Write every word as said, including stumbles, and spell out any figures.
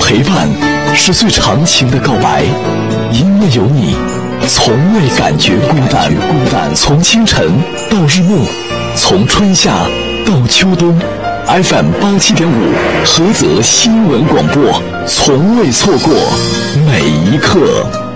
陪伴是最长情的告白，因为有你，从未感觉孤单。孤单，从清晨到日暮，从春夏到秋冬 ，F M 八七点五，菏泽新闻广播，从未错过每一刻。